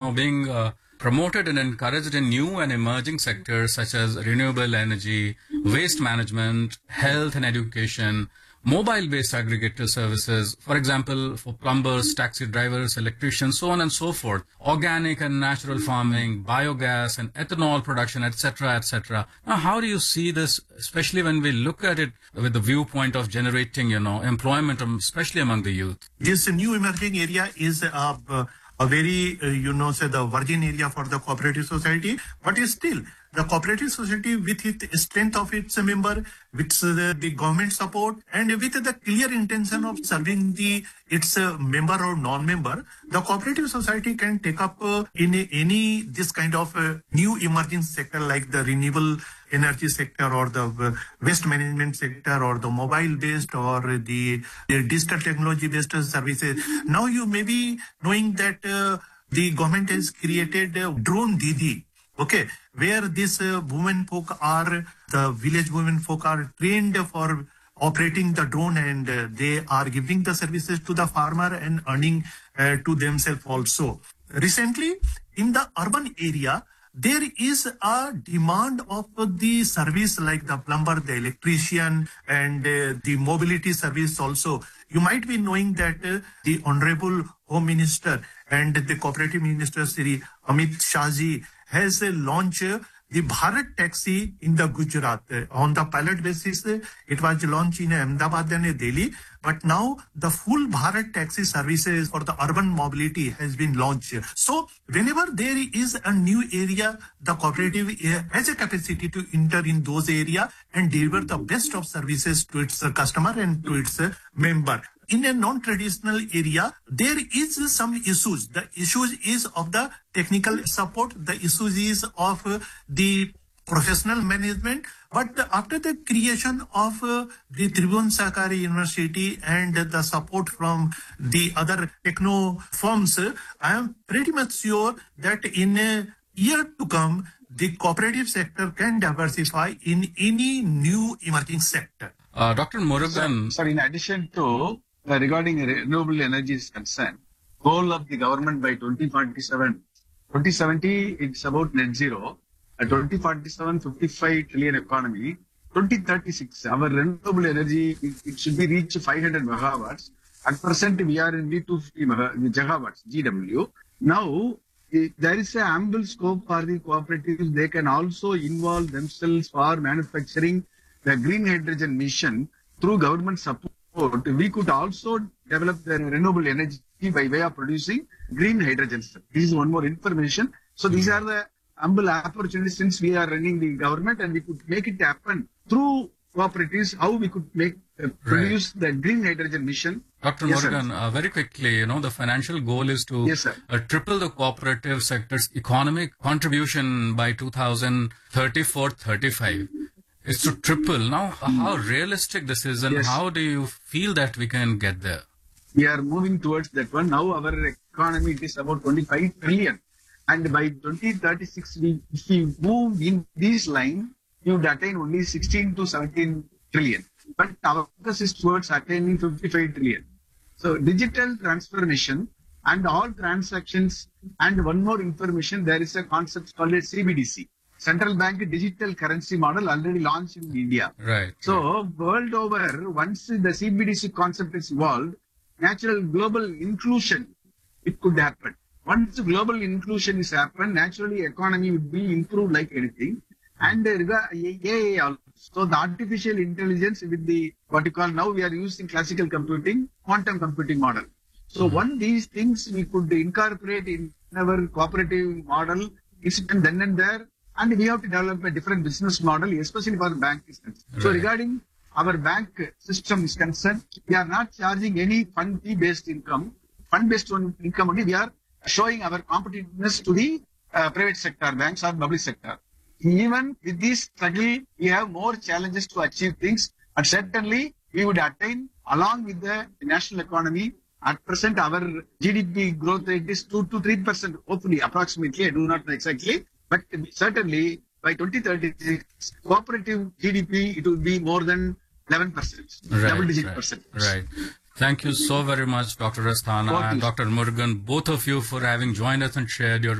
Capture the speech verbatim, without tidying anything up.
know, being uh, promoted and encouraged in new and emerging sectors such as renewable energy, waste management, health and education, mobile-based aggregator services, for example, for plumbers, taxi drivers, electricians, so on and so forth, organic and natural farming, biogas and ethanol production, et cetera, et cetera. Now, how do you see this, especially when we look at it with the viewpoint of generating, you know, employment, um, especially among the youth? This new emerging area is a, a very, uh, you know, say the virgin area for the cooperative society, but is still the cooperative society with its strength of its member, with uh, the government support, and with the clear intention of serving the its uh, member or non-member, the cooperative society can take up uh, in a, any this kind of uh, new emerging sector like the renewable energy sector or the uh, waste management sector or the mobile based or the, the digital technology based services. Now you may be knowing that uh, the government has created uh, Drone Didi. Okay, where these uh, women folk are, the village women folk are trained for operating the drone, and uh, they are giving the services to the farmer and earning uh, to themselves also. Recently, in the urban area, there is a demand of the service like the plumber, the electrician, and uh, the mobility service also. You might be knowing that uh, the Honorable Home Minister and the Cooperative Minister, Sri Amit Shahji, has uh, launched uh, the Bharat Taxi in the Gujarat. Uh, on the pilot basis, uh, it was launched in Ahmedabad and Delhi. But now the full Bharat Taxi services for the urban mobility has been launched. So whenever there is a new area, the cooperative uh, has a capacity to enter in those areas and deliver the best of services to its uh, customer and to its uh, member. In a non-traditional area, there is some issues. The issues is of the technical support. The issues is of uh, the professional management. But after the creation of uh, the Tribhuvan Sahakari University and the support from the other techno firms, uh, I am pretty much sure that in a year to come, the cooperative sector can diversify in any new emerging sector. Uh, Doctor Murugan. Sir, in addition to Uh, regarding renewable energy is concerned, goal of the government by twenty forty-seven, twenty seventy, it's about net zero. At twenty forty-seven, fifty-five trillion economy. twenty thirty-six, our renewable energy, it, it should be reached five hundred megawatts. At present, we are in the two hundred fifty gigawatts, G W. Now, it, there is an ample scope for the cooperatives. They can also involve themselves for manufacturing the green hydrogen mission through government support. We could also develop the renewable energy by way of producing green hydrogen. This is one more information. So these are the ample opportunities since we are running the government, and we could make it happen through cooperatives, how we could make uh, produce right. the green hydrogen mission. Doctor Yes, Murugan, uh, very quickly, you know, the financial goal is to yes, uh, triple the cooperative sector's economic contribution by two thousand thirty-four thirty-five. It's to triple. Now, how realistic this is, and yes. how do you feel that we can get there? We are moving towards that one. Now, our economy is about twenty-five trillion. And by twenty thirty-six, we, if we move in this line, we would attain only sixteen to seventeen trillion. But our focus is towards attaining fifty-five trillion. So, digital transformation and all transactions, and one more information, there is a concept called a C B D C. Central Bank Digital Currency Model already launched in India. Right. So, right. world over, once the C B D C concept is evolved, natural global inclusion, it could happen. Once global inclusion is happened, naturally economy would be improved like anything. And uh, A I also. So, the artificial intelligence with the, what you call now, we are using classical computing, quantum computing model. So, mm-hmm. one of these things we could incorporate in our cooperative model, is then and there. And we have to develop a different business model, especially for bank business. Right. So regarding our bank system is concerned, we are not charging any fund fee-based income. Fund-based income only, we are showing our competitiveness to the uh, private sector banks or public sector. Even with this struggle, we have more challenges to achieve things. And certainly, we would attain, along with the national economy, at present, our G D P growth rate is two to three percent, hopefully, approximately, I do not know exactly. But certainly, by twenty thirty-six, cooperative G D P, it will be more than eleven percent, right, double-digit right, percent. Right. Thank you so very much, Doctor Asthana and Doctor Murugan, both of you, for having joined us and shared your